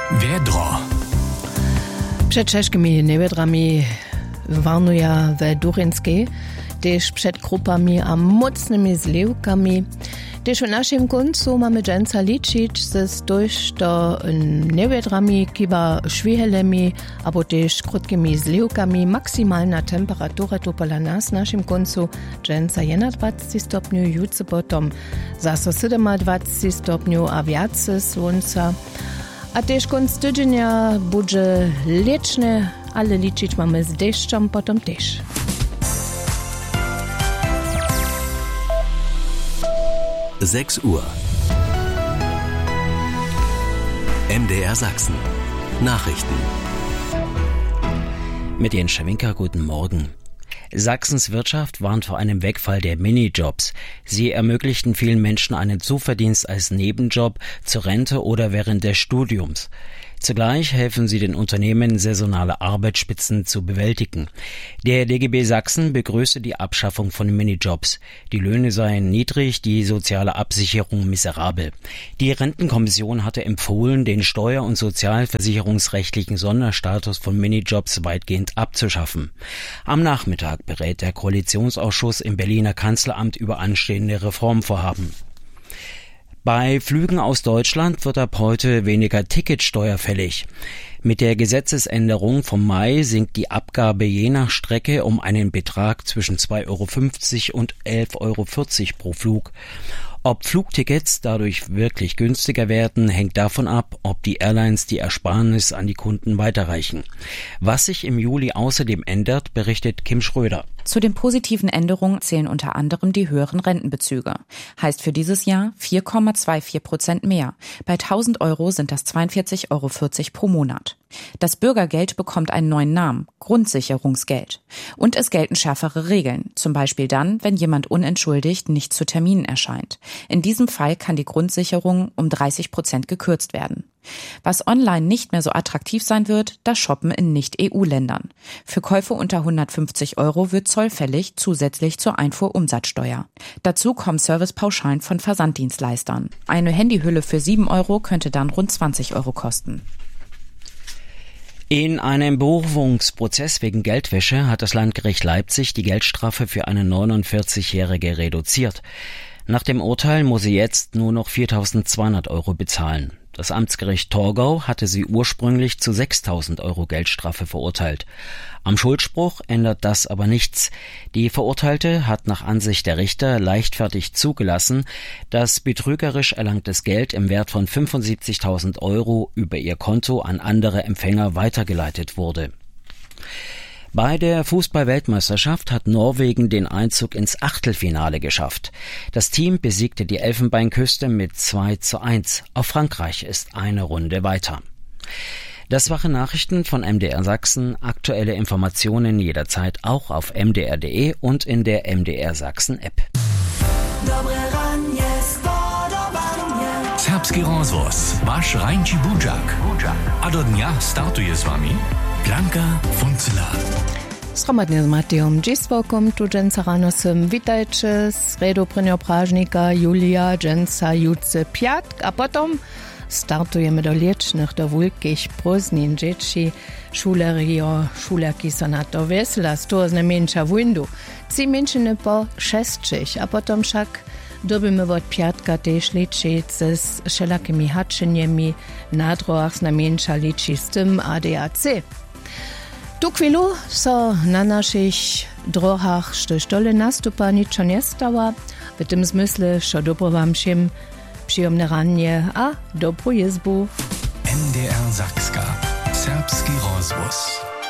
Wiedro. Przed ciężkimi niewiadrami warnuja we Durynskiej, też przed krupami a mocnymi zliwkami. Też w naszym końcu mamy dżęca liczyć ze stojś do niewiadrami, kiba szwihelemi, albo też krótkimi zliwkami. Maksymalna temperatura tu pola nas w naszym końcu dżęca 21 stopniu, jutro potom zase 27 stopniu, a więcej słońca. A też koniec tygodnia będzie leczny, ale liczyć mamy z deszczem potom też. Sechs Uhr. MDR Sachsen. Nachrichten. Mit Jens Schawinka, guten Morgen. Sachsens Wirtschaft warnt vor einem Wegfall der Minijobs. Sie ermöglichten vielen Menschen einen Zuverdienst als Nebenjob, zur Rente oder während des Studiums. Zugleich helfen sie den Unternehmen, saisonale Arbeitsspitzen zu bewältigen. Der DGB Sachsen begrüße die Abschaffung von Minijobs. Die Löhne seien niedrig, die soziale Absicherung miserabel. Die Rentenkommission hatte empfohlen, den steuer- und sozialversicherungsrechtlichen Sonderstatus von Minijobs weitgehend abzuschaffen. Am Nachmittag berät der Koalitionsausschuss im Berliner Kanzleramt über anstehende Reformvorhaben. Bei Flügen aus Deutschland wird ab heute weniger Ticketsteuer fällig. Mit der Gesetzesänderung vom Mai sinkt die Abgabe je nach Strecke um einen Betrag zwischen 2,50 € und 11,40 € pro Flug. Ob Flugtickets dadurch wirklich günstiger werden, hängt davon ab, ob die Airlines die Ersparnis an die Kunden weiterreichen. Was sich im Juli außerdem ändert, berichtet Kim Schröder. Zu den positiven Änderungen zählen unter anderem die höheren Rentenbezüge. Heißt für dieses Jahr 4,24% mehr. Bei 1.000 € sind das 42,40 € pro Monat. Das Bürgergeld bekommt einen neuen Namen, Grundsicherungsgeld. Und es gelten schärfere Regeln, zum Beispiel dann, wenn jemand unentschuldigt nicht zu Terminen erscheint. In diesem Fall kann die Grundsicherung um 30% gekürzt werden. Was online nicht mehr so attraktiv sein wird, das Shoppen in Nicht-EU-Ländern. Für Käufe unter 150 € wird Zoll fällig, zusätzlich zur Einfuhrumsatzsteuer. Dazu kommen Servicepauschalen von Versanddienstleistern. Eine Handyhülle für 7 € könnte dann rund 20 € kosten. In einem Berufungsprozess wegen Geldwäsche hat das Landgericht Leipzig die Geldstrafe für eine 49-Jährige reduziert. Nach dem Urteil muss sie jetzt nur noch 4.200 € bezahlen. Das Amtsgericht Torgau hatte sie ursprünglich zu 6.000 € Geldstrafe verurteilt. Am Schuldspruch ändert das aber nichts. Die Verurteilte hat nach Ansicht der Richter leichtfertig zugelassen, dass betrügerisch erlangtes Geld im Wert von 75.000 € über ihr Konto an andere Empfänger weitergeleitet wurde. Bei der Fußball-Weltmeisterschaft hat Norwegen den Einzug ins Achtelfinale geschafft. Das Team besiegte die Elfenbeinküste mit 2:1. Auf Frankreich ist eine Runde weiter. Das waren Nachrichten von MDR Sachsen. Aktuelle Informationen jederzeit auch auf mdr.de und in der MDR Sachsen App. Serbski rozvoz, waš rajnči budžak. A do dňa startuje s vami Blanka Funzela. Sromadnie z Matejom Dziswokom, tu dżęca rano sem witajcie z redu prynio prażnika Julia dżęca jutce piatk, a potom startujemy do liecznych, do wielkich prózdnin dzieci, szulerki są na to wesela, sto z najmniejsza windu. Ci mniejszyny po 6, a potom však dobimy od piatka też liczyć z wszelakimi haczeniami na drogach z najmniejsza liczyć z tym ADAC. Tu chwilu so na naszych drogach stole nastupa niczo nie stała. W tym zmysle, że dobro wam všem przyjemne ranie, a dobrą jezbu. MDR Sachska. Serbski rozvoz.